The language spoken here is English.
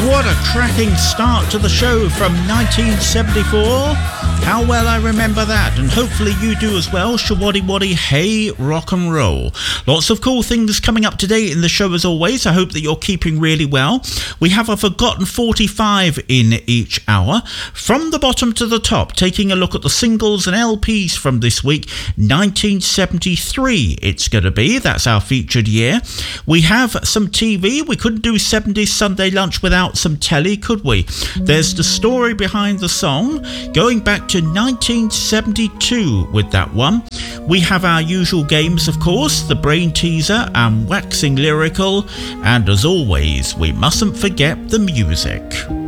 What a cracking start to the show from 1974. How well I remember that, and hopefully you do as well. Shawaddy Waddy, hey, rock and roll. Lots of cool things coming up today in the show as always. I hope that you're keeping really well. We have a Forgotten 45 in each hour. From the bottom to the top, taking a look at the singles and LPs from this week, 1973 it's going to be. That's our featured year. We have some TV. We couldn't do 70s Sunday Lunch without some telly, could we? There's the story behind the song, going back to 1972 with that one. We have our usual games, of course, the Brain Teaser and Waxing Lyrical, and as always, we mustn't forget the music.